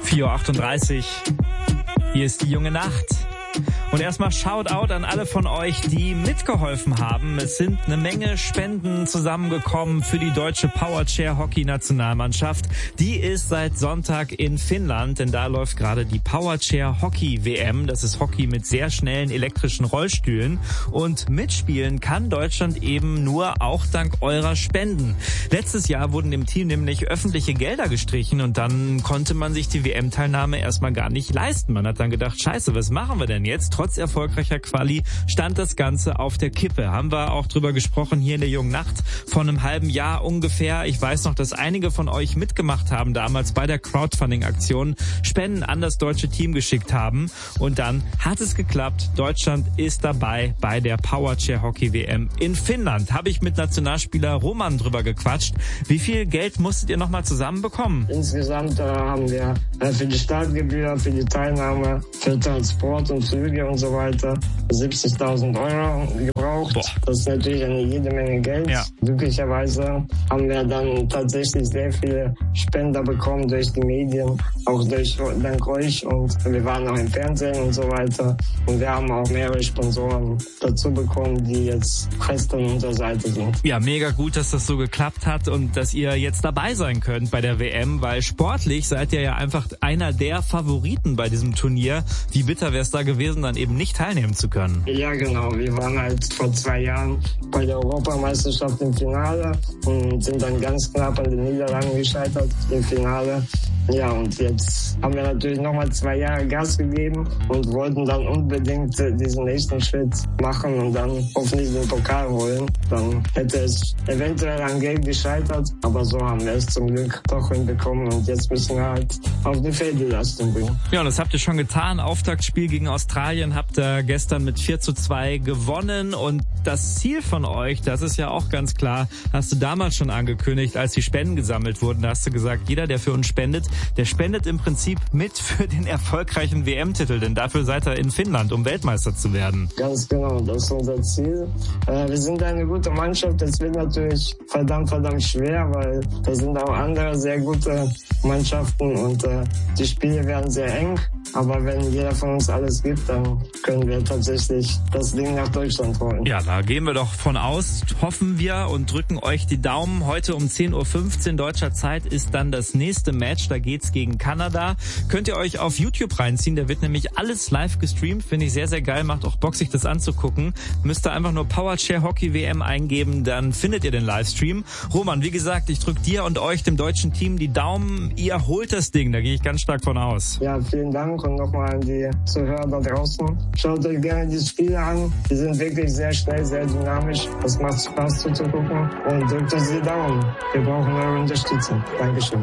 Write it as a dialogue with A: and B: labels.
A: 4:38 Uhr. Hier ist die junge Nacht. Und erstmal Shoutout an alle von euch, die mitgeholfen haben. Es sind eine Menge Spenden zusammengekommen für die deutsche Powerchair-Hockey-Nationalmannschaft. Die ist seit Sonntag in Finnland, denn da läuft gerade die Powerchair-Hockey-WM. Das ist Hockey mit sehr schnellen elektrischen Rollstühlen. Und mitspielen kann Deutschland eben nur auch dank eurer Spenden. Letztes Jahr wurden dem Team nämlich öffentliche Gelder gestrichen und dann konnte man sich die WM-Teilnahme erstmal gar nicht leisten. Man hat dann gedacht, scheiße, was machen wir denn jetzt? Trotz erfolgreicher Quali stand das Ganze auf der Kippe. Haben wir auch drüber gesprochen hier in der jungen Nacht vor einem halben Jahr ungefähr. Ich weiß noch, dass einige von euch mitgemacht haben damals bei der Crowdfunding-Aktion, Spenden an das deutsche Team geschickt haben und dann hat es geklappt. Deutschland ist dabei bei der Powerchair-Hockey-WM in Finnland. Habe ich mit Nationalspieler Roman drüber gequatscht. Wie viel Geld musstet ihr nochmal zusammenbekommen?
B: Insgesamt haben wir für die Startgebühr, für die Teilnahme, für Transport und Flüge und so weiter 70.000 Euro gebraucht. Boah. Das ist natürlich eine jede Menge Geld. Ja. Glücklicherweise haben wir dann tatsächlich sehr viele Spender bekommen durch die Medien, auch dank euch, und wir waren auch im Fernsehen und so weiter. Und wir haben auch mehrere Sponsoren dazu bekommen, die jetzt fest an unserer Seite sind.
A: Ja, mega gut, dass das so geklappt hat und dass ihr jetzt dabei sein könnt bei der WM, weil sportlich seid ihr ja einfach einer der Favoriten bei diesem Turnier. Wie bitter wäre es da gewesen, dann eben nicht teilnehmen zu können?
B: Ja, genau. Wir waren halt vor 2 Jahren bei der Europameisterschaft im Finale und sind dann ganz knapp an den Niederlanden gescheitert im Finale. Ja, und jetzt haben wir natürlich nochmal 2 Jahre Gas gegeben und wollten dann unbedingt diesen nächsten Schritt machen und dann hoffentlich den Pokal holen. Dann hätte es eventuell an Geld gescheitert, aber so haben wir es zum Glück doch hinbekommen und jetzt müssen wir halt auf die Feldleistung bringen.
A: Ja, und das habt ihr schon getan. Auftaktspiel gegen Australien habt ihr gestern mit 4:2 gewonnen und das Ziel von euch, das ist ja auch ganz klar, hast du damals schon angekündigt, als die Spenden gesammelt wurden. Da hast du gesagt, jeder, der für uns spendet, der spendet im Prinzip mit für den erfolgreichen WM-Titel, denn dafür seid ihr in Finnland, um Weltmeister zu werden.
B: Ganz genau, das ist unser Ziel. Wir sind eine gute Mannschaft, es wird natürlich verdammt schwer, weil da sind auch andere sehr gute Mannschaften und die Spiele werden sehr eng. Aber wenn jeder von uns alles gibt, dann können wir tatsächlich das Ding nach Deutschland holen.
A: Ja, da gehen wir doch von aus, hoffen wir und drücken euch die Daumen. Heute um 10:15 Uhr deutscher Zeit ist dann das nächste Match. Da geht's gegen Kanada. Könnt ihr euch auf YouTube reinziehen. Da wird nämlich alles live gestreamt. Finde ich sehr, sehr geil. Macht auch Bock, sich das anzugucken. Müsst ihr einfach nur Powerchair Hockey WM eingeben, dann findet ihr den Livestream. Roman, wie gesagt, ich drücke dir und euch, dem deutschen Team, die Daumen. Ihr holt das Ding. Da gehe ich ganz stark von aus.
B: Ja, vielen Dank. Und nochmal an die Zuhörer da draußen. Schaut euch gerne die Spiele an. Die sind wirklich sehr schnell, sehr dynamisch. Das macht Spaß zuzugucken. Und drückt uns die Daumen. Wir brauchen eure Unterstützung. Dankeschön.